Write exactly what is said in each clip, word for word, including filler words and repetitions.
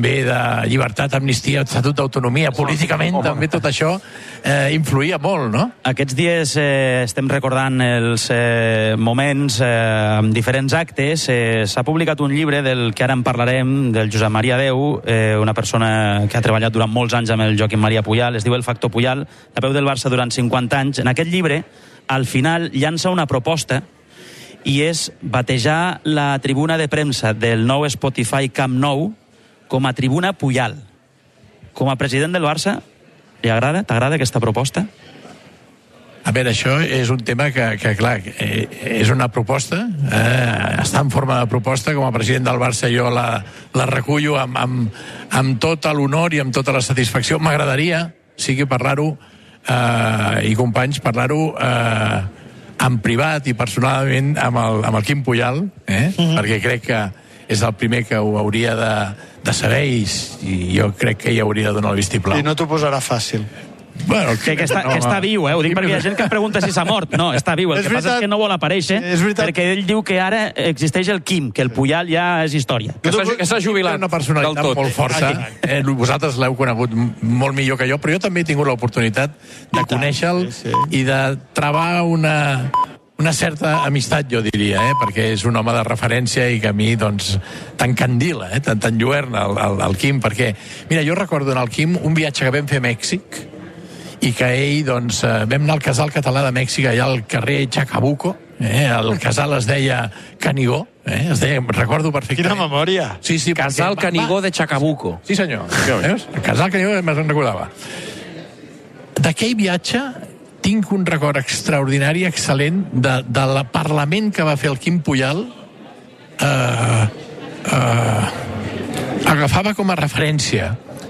també de llibertat, amnistia, estatut d'autonomia, políticament també tot això eh, influïa molt, no? Aquests dies eh, estem recordant els eh, moments eh, amb diferents actes. Eh, S'ha publicat un llibre del que ara en parlarem, del Josep Maria Deu, eh, una persona que ha treballat durant molts anys amb el Joaquim Maria Puyal, es diu El factor Puyal, la veu del Barça durant cinquanta anys. En aquest llibre, al final, llança una proposta i és batejar la tribuna de premsa del nou Spotify Camp Nou com a tribuna Puyal. Com a president del Barça, li agrada? T'agrada aquesta proposta? A veure, això és un tema que, que clar, eh, és una proposta, eh, està en forma de proposta. Com a president del Barça jo la, la recullo amb, amb, amb tot l'honor i amb tota la satisfacció. M'agradaria, sigui parlar-ho, eh, i companys, parlar-ho eh, en privat i personalment amb el, amb el Quim Puyal, eh? Mm-hmm. Perquè crec que és el primer que ho hauria de, de saber i, i jo crec que hi hauria de donar el vistiplau. I no t'ho posarà fàcil. Bueno, que, que, està, no, que està viu, eh? Ho dic perquè hi ha gent que em pregunta si s'ha mort. No, està viu. El és que veritat, passa és que no vol aparèixer, perquè ell diu que ara existeix el Quim, que el Puyal ja és història. Que s'ha jubilat. Una personalitat molt forta. Eh, vosaltres l'heu conegut molt millor que jo, però jo també he tingut l'oportunitat de conèixer-lo i de travar una... una certa amistat, jo diria, eh? Perquè és un home de referència i que a mi, doncs, t'encandila, eh? t'enlluerna el, el, el Quim, perquè, mira, jo recordo en el Quim un viatge que vam fer a Mèxic i que ell, doncs, vam anar al casal català de Mèxic, allà al carrer Chacabuco, eh? El casal es deia Canigó, eh? Es deia, recordo perfectament. Quina memòria! Sí, sí, casal perquè, Canigó va, de Chacabuco. Sí, senyor. Veus? El casal Canigó me'n recordava. D'aquell viatge tinc un record extraordinari, excel·lent, de, de la Parlament que va fer el Quim Puyal. Eh, eh, agafava com a referència.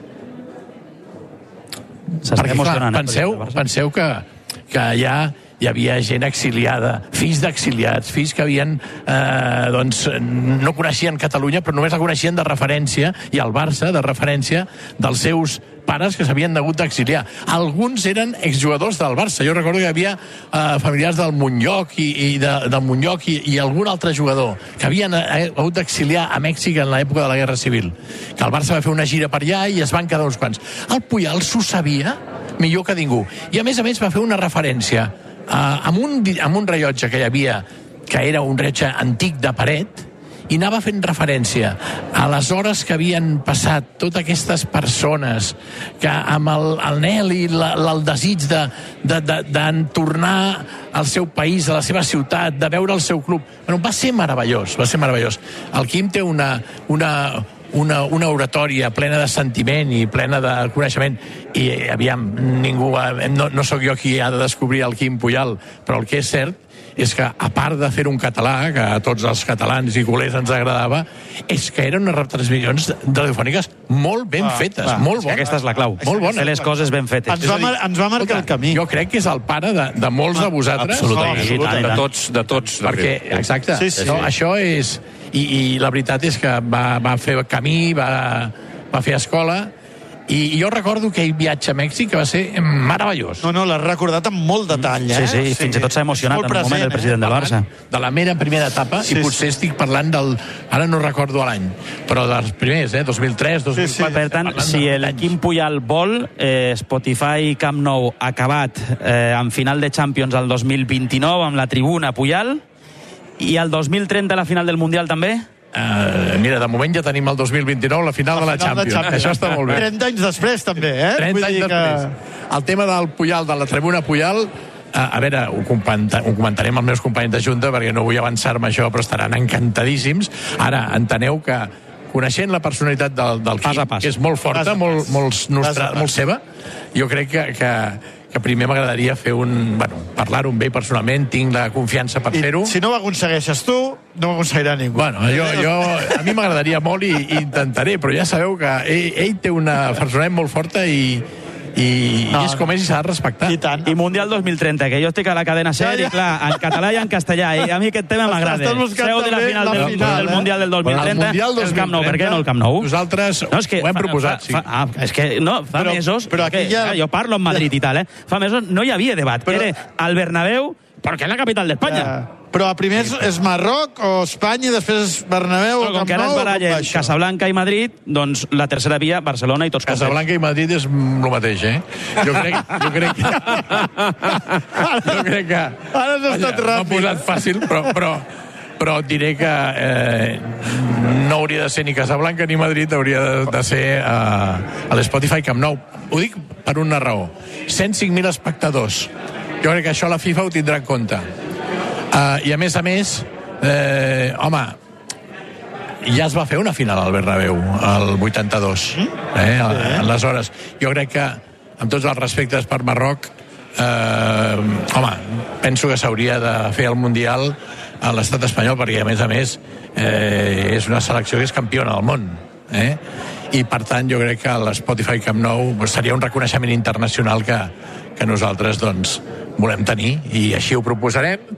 Perquè, clar, penseu, penseu que, que allà hi havia gent exiliada, fills d'exiliats, fills que havien, eh, doncs, no coneixien Catalunya, però només la coneixien de referència, i el Barça, de referència dels seus pares que s'havien hagut d'exiliar. Alguns eren exjugadors del Barça. Jo recordo que hi havia eh, familiars del Montllòc i, i de, del Montllòc i, i algun altre jugador que havien eh, hagut d'exiliar a Mèxic en l'època de la Guerra Civil. Que el Barça va fer una gira per allà i es van quedar uns quants. El Puyal s'ho sabia millor que ningú. I a més a més va fer una referència eh, amb, un, amb un rellotge que hi havia, que era un rellotge antic de paret, i anava fent referència a les hores que havien passat totes aquestes persones que amb el, el anhel i la, el desig de, de, de, de tornar al seu país, a la seva ciutat, de veure el seu club. Bueno, va ser meravellós, va ser meravellós. El Quim té una, una, una, una oratòria plena de sentiment i plena de coneixement, i aviam, ningú, no, no sóc jo qui ha de descobrir el Quim Puyal, però el que és cert és que, a part de fer un català, que a tots els catalans i culers ens agradava, és que eren unes retransmissions radiofòniques molt ben va, fetes, va. molt bones. Aquesta és la clau. Molt bones. Fer les coses ben fetes. Ens va, mar ens va marcar el camí. Jo crec que és el pare de, de molts de vosaltres. Absolutament. Oh, absolutament. De tots, de tots. Perquè, exacte, sí, sí. No, això és... I, I la veritat és que va, va fer camí, va, va fer escola, i jo recordo que ell viatge a Mèxic que va ser meravellós. No, no, l'has recordat amb molt detall, eh? Sí, sí, sí. Fins i tot s'ha emocionat en un moment el president eh? del Barça. De la mera primera etapa, sí, i potser sí. estic parlant del... Ara no recordo l'any, però dels primers, eh? dos mil tres, dos mil quatre... Sí, sí. Per tant, si el Quim Puyal vol, eh, Spotify Camp Nou acabat eh, en final de Champions al dos mil vint-i-nou amb la tribuna Puyal, i al dos mil trenta la final del Mundial també? Uh, mira, de moment ja tenim el dos mil vint-i-nou la final, la final de la Champions. De Champions. Això està molt bé. trenta anys després, també, eh? trenta anys després. Que... El tema del Puyal, de la tribuna Puyal, uh, a veure, ho, ho comentarem als meus companys de Junta, perquè no vull avançar-me això, però estaran encantadíssims. Ara, enteneu que, coneixent la personalitat del, del Quim, que és molt forta, molt, molt, nostra, molt seva, jo crec que... que que primer m'agradaria fer un... Bueno, parlar-ho amb ell personalment, tinc la confiança per fer-ho. Si no ho aconsegueixes tu, no ho aconseguirà ningú. Bueno, jo, jo, a mi m'agradaria molt i, i intentaré, però ja sabeu que ell, ell té una personalitat molt forta i, i, no, i és com és i s'ha de respectar. I tant. I Mundial dos mil trenta, que jo estic a la cadena SER, ja, ja. i clar, en català i en castellà, i a mi aquest tema m'agrada. Seu de la final, la del, final del eh? Mundial del dos mil trenta, el, el Camp Nou. Per què no el Camp Nou? Nosaltres no, que, ho hem fa, proposat, fa, fa, sí. Ah, és que no, fa però, mesos, però aquí ja... jo parlo en Madrid i tal, eh? Fa mesos no hi havia debat, però... era al Bernabéu, perquè és la capital d'Espanya. Ja. Però a primer és, és Marroc o Espanya i després és Bernabéu o Com Camp que ara es Nou. barallen Casablanca i Madrid, doncs la tercera via, Barcelona i tots contents. Casablanca i Madrid és el mateix, eh? Jo crec, jo crec que... jo crec que... Ara has estat M'ha ràpid. posat fàcil, però, però, però et diré que eh, no hauria de ser ni Casablanca ni Madrid, hauria de, de ser eh, a l'Spotify Camp Nou. Ho dic per una raó. cent cinc mil espectadors. Jo crec que això la FIFA ho tindrà en compte. Uh, I a més a més, eh, home, ja es va fer una final al Bernabéu, el vuitanta-dos. Eh? Aleshores, jo crec que, amb tots els respectes per Marroc, eh, home, penso que s'hauria de fer el Mundial a l'estat espanyol, perquè, a més a més, eh, és una selecció que és campiona del món. Eh? I, per tant, jo crec que l'Spotify Camp Nou seria un reconeixement internacional que, que nosaltres, doncs, volem tenir, i així ho proposarem,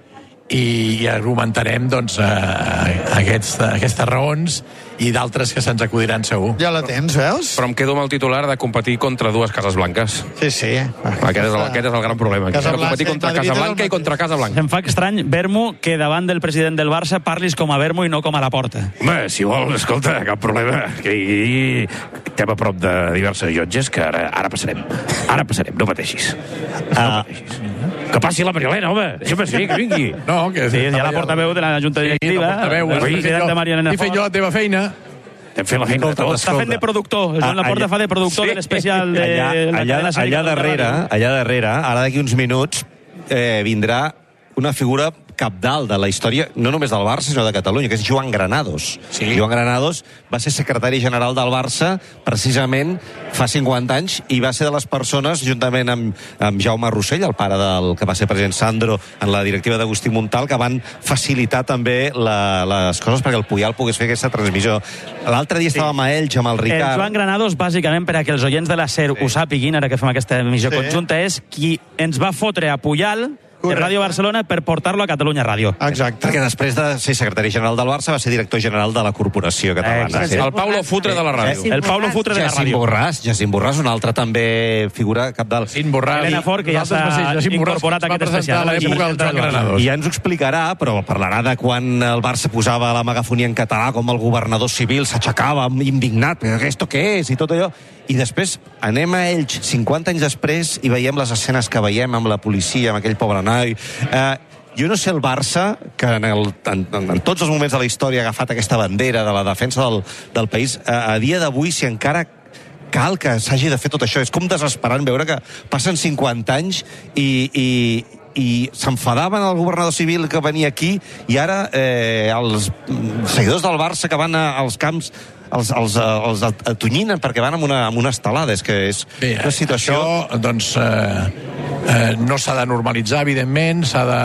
i, i argumentarem doncs, eh, aquests, aquestes raons i d'altres que se'ns acudiran segur. Ja la tens, veus? Però em quedo amb el titular de competir contra dues Cases Blanques. Sí, sí. Aquest és el, aquest és el gran problema. Aquí. Casablanca Competir contra i Madrid Casablanca és el i contra Casablanca. Em fa estrany, Vermo, que davant del president del Barça parlis com a Vermo i no com a la porta. Home, si vols, escolta, cap problema. Que hi estem a prop de diverses llotges que ara, ara passarem. Ara passarem, no pateixis. No pateixis. Que passi la Marielena, home. Deixa'm ser, que vingui. No, que Sí, hi ha la portaveu de la Junta Directiva. Sí, la portaveu. el president de Marielena I fent jo la teva feina. Estem fent la feina de tots. Està fent de productor. El Joan Laporta fa de productor de l'especial de allà, la allà, cadena Ser allà de darrere, Ràdio. allà darrere, ara d'aquí uns minuts, eh, vindrà una figura cabdal de la història, no només del Barça, sinó de Catalunya, que és Joan Granados. Sí. Joan Granados va ser secretari general del Barça precisament fa cinquanta anys i va ser de les persones, juntament amb, amb Jaume Rossell, el pare del que va ser president Sandro en la directiva d'Agustí Montal, que van facilitar també la, les coses perquè el Puyal pogués fer aquesta transmissió. L'altre dia estàvem a Elx amb el El Ricard. Joan Granados, bàsicament, per a que els oients de la SER ho sàpiguin, ara que fem aquesta emissió Sí. conjunta, és qui ens va fotre a Puyal de Correcte. Ràdio Barcelona per portar-lo a Catalunya Ràdio. Exacte. Perquè després de ser secretari general del Barça va ser director general de la Corporació Catalana. Exacte. El Paulo Futre de la ràdio. El Pablo Futre de la Jacint ràdio. Borràs, Jacint Borràs, un altre també figura capdalt. Jacint Borràs. Helena Fort, que ja s'ha incorporat a aquest especial. a l'època del Joan Granados. I ja ens ho explicarà, però parlarà de quan el Barça posava la megafonia en català, com el governador civil s'aixecava indignat, però esto què és? I tot allò. I després anem a Elx, cinquanta anys després, i veiem les escenes que veiem amb la policia, amb aquell pobre noi. Eh, jo no sé el Barça, que en, el, en, en tots els moments de la història ha agafat aquesta bandera de la defensa del, del país, eh, a dia d'avui, si encara cal que s'hagi de fer tot això. És com desesperant veure que passen cinquanta anys i... i i s'enfadaven el governador civil que venia aquí i ara eh, els seguidors del Barça que van a, als camps els, els, els atonyinen perquè van amb una, amb una estelada. És que és Bé, una situació... Això, doncs, eh, eh, no s'ha de normalitzar, evidentment, s'ha de,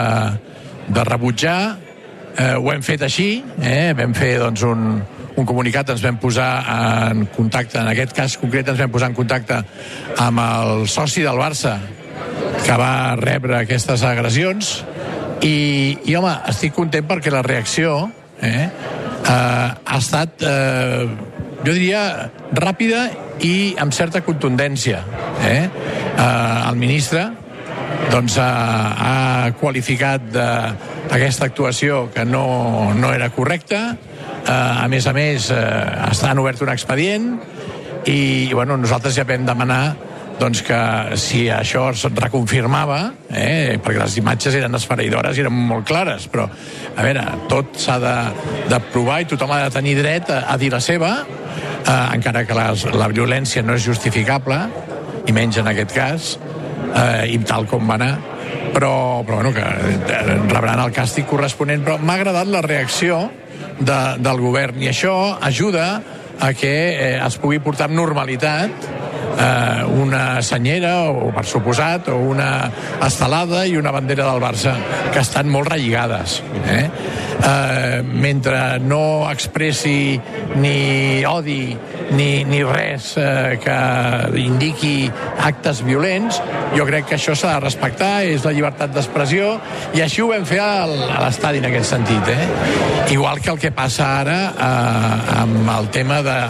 de rebutjar. Eh, ho hem fet així, eh? Vam fer, doncs, un, un comunicat, ens vam posar en contacte, en aquest cas concret ens vam posar en contacte amb el soci del Barça que va rebre aquestes agressions i, i home, estic content perquè la reacció eh, eh, ha estat eh, jo diria ràpida i amb certa contundència eh? Eh, el ministre doncs ha, ha qualificat de, aquesta actuació que no, no era correcta. Eh, a més a més eh, estan obert un expedient i bueno, nosaltres ja vam demanar doncs que si això es reconfirmava, eh, perquè les imatges eren esfereïdores i eren molt clares, però, a veure, tot s'ha de, de provar i tothom ha de tenir dret a, a dir la seva, eh, encara que les, la violència no és justificable, i menys en aquest cas, eh, i tal com va anar, però, però bueno, que rebran el càstig corresponent. Però m'ha agradat la reacció de, del govern, i això ajuda a que eh, es pugui portar amb normalitat eh, una senyera, o per suposat, o una estelada i una bandera del Barça, que estan molt relligades. Eh? Eh, mentre no expressi ni odi ni, ni res eh, que indiqui actes violents, jo crec que això s'ha de respectar, és la llibertat d'expressió, i així ho vam fer al, a l'estadi en aquest sentit. Eh? Igual que el que passa ara eh, amb el tema de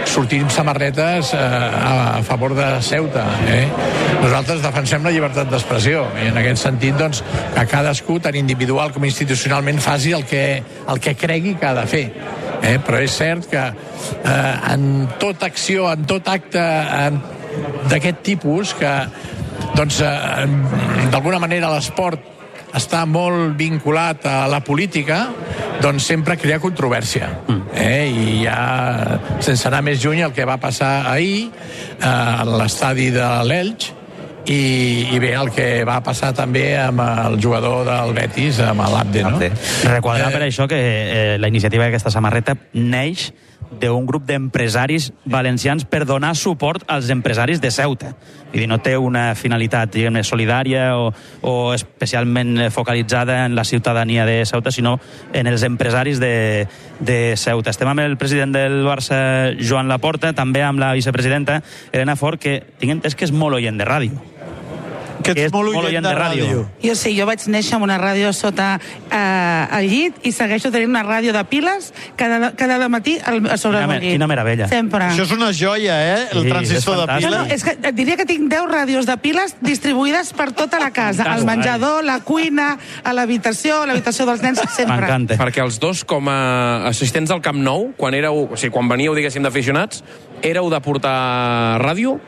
sortir amb samarretes eh, a favor de Ceuta. Eh? Nosaltres defensem la llibertat d'expressió i en aquest sentit doncs, que cadascú, tant individual com institucionalment, faci el que, el que cregui que ha de fer. Eh? Però és cert que eh, en tota acció, en tot acte d'aquest tipus, que doncs, eh, d'alguna manera l'esport està molt vinculat a la política, doncs sempre crea controvèrsia. Mm. Eh? I ja, sense anar més lluny, el que va passar ahir eh, a l'estadi de l'Elx, i, i bé, el que va passar també amb el jugador del Betis, amb l'Abde, no? Recordar eh, per això que eh, la iniciativa d'aquesta samarreta neix d'un grup d'empresaris valencians per donar suport als empresaris de Ceuta. Vull dir, no té una finalitat, diguem-ne, solidària o, o especialment focalitzada en la ciutadania de Ceuta, sinó en els empresaris de, de Ceuta. Estem amb el president del Barça, Joan Laporta, també amb la vicepresidenta, Elena Fort, que tinc entès que és molt oient de ràdio. Que ets molt oient de ràdio. Jo sí, jo vaig néixer amb una ràdio sota eh, el llit i segueixo tenint una ràdio de piles cada, cada matí al, sobre quina, el llit. Quina meravella. Sempre. Això és una joia, eh? El sí, transistor de piles. No, no, és que et diria que tinc deu ràdios de piles distribuïdes per tota la casa. Al menjador, la cuina, a l'habitació, a l'habitació dels nens, sempre. M'encanta. Perquè els dos, com a assistents del Camp Nou, quan éreu, o sigui, quan veníeu, diguéssim, d'aficionats, éreu de portar ràdio?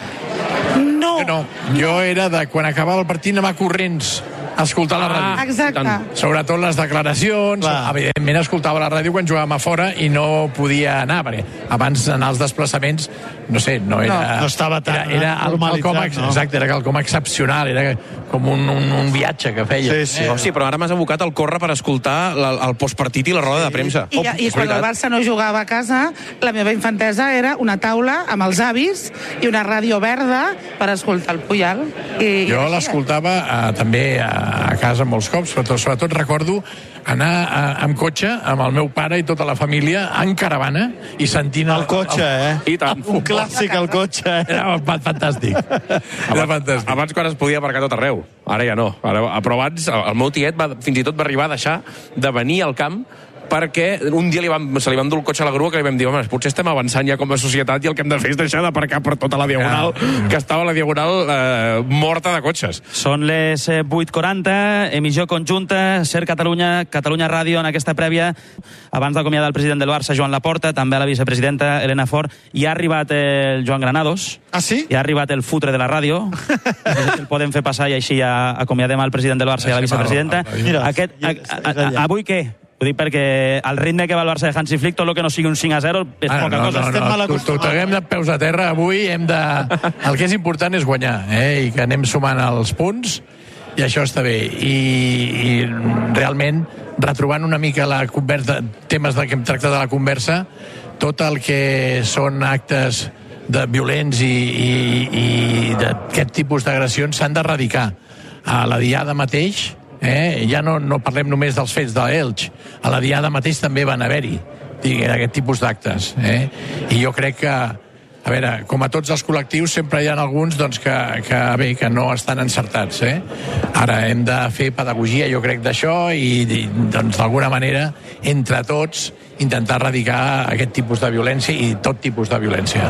No. Jo no. Jo era de, quan acabava el partit, anar corrents a escoltar la ràdio. Ah, exacte. Sobretot les declaracions. Clar. Evidentment escoltava la ràdio quan jugàvem a fora i no podia anar, perquè abans d'anar als desplaçaments, no sé, no era... No, no estava tan era, era normalitzat, com, no? Exacte, era com excepcional, era com un, un, un viatge que feia. Sí, sí. Eh? Oh, sí, però ara m'has abocat al córrer per escoltar la, el postpartit i la roda de premsa. I, i quan el Barça no jugava a casa, la meva infantesa era una taula amb els avis i una ràdio verda per escoltar el Puyal. I, jo i l'escoltava eh, també a, a casa molts cops, però sobretot recordo anar a, amb cotxe amb el meu pare i tota la família en caravana i sentint el, el cotxe, eh? I tant. Un clàssic, el cotxe, eh? Era fantàstic. Era fantàstic. Abans, quan es podia aparcar tot arreu. Ara ja no. Ara, però abans, el meu tiet va, fins i tot va arribar a deixar de venir al camp perquè un dia li vam, se li va endur el cotxe a la grua que li vam dir, home, potser estem avançant ja com a societat i el que hem de fer és deixar d'aparcar per tota la diagonal, ah. que estava a la diagonal eh, morta de cotxes. Són les vuit quaranta, emissió conjunta, Ser Catalunya, Catalunya Ràdio, en aquesta prèvia. Abans d'acomiadar el president del Barça, Joan Laporta, també a la vicepresidenta, Elena Fort, i ha arribat el Joan Granados. Ah, sí? I ha arribat el futre de la ràdio. El podem fer passar i així ja acomiadem al president del Barça i a la vicepresidenta. Mira, Aquest, a, a, a, avui què? Ho dic perquè al ritme que va el Barça de Hansi Flick, tot el que no sigui un cinc a zero és ah, poca no, cosa. no, Estem no, mal acostumats. Tot haguem de peus a terra avui, hem de... el que és important és guanyar, eh? I que anem sumant els punts, i això està bé. I, i realment, retrobant una mica la conversa, temes que hem tractat de la conversa, tot el que són actes de violents i, i, i d'aquest tipus d'agressions s'han d'erradicar. A la Diada mateix, Eh? ja no, no parlem només dels fets de l'Elx, a la Diada mateix també van haver-hi aquest tipus d'actes, eh? I jo crec que, a veure, com a tots els col·lectius sempre hi ha alguns doncs, que, que, bé, que no estan encertats, eh? Ara hem de fer pedagogia, jo crec, d'això i doncs, d'alguna manera entre tots intentar erradicar aquest tipus de violència i tot tipus de violència.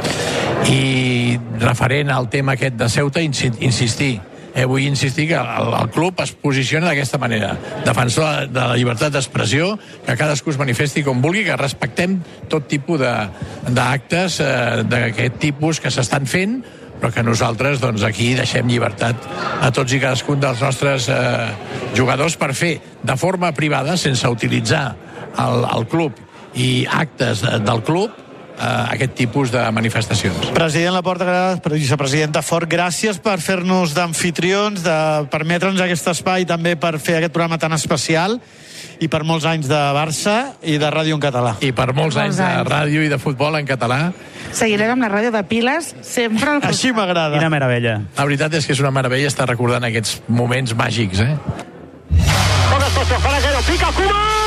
I referent al tema aquest de Ceuta, insistir Eh, vull insistir que el, el club es posiciona d'aquesta manera, defensor de la llibertat d'expressió, que cadascú es manifesti com vulgui, que respectem tot tipus d'actes eh, d'aquest tipus que s'estan fent, però que nosaltres doncs, aquí deixem llibertat a tots i cadascun dels nostres eh, jugadors per fer de forma privada, sense utilitzar el, el club i actes del club, Uh, aquest tipus de manifestacions. President Laporta, vicepresidenta Fort, gràcies per fer-nos d'amfitrions, de permetre'ns aquest espai també per fer aquest programa tan especial i per molts anys de Barça i de ràdio en català. I per molts, molts anys, anys de ràdio i de futbol en català. Seguirem amb la ràdio de piles sempre al costat. Així m'agrada. Quina meravella. La veritat és que és una meravella estar recordant aquests moments màgics, eh? Poca cosa, para que lo pica Kuma.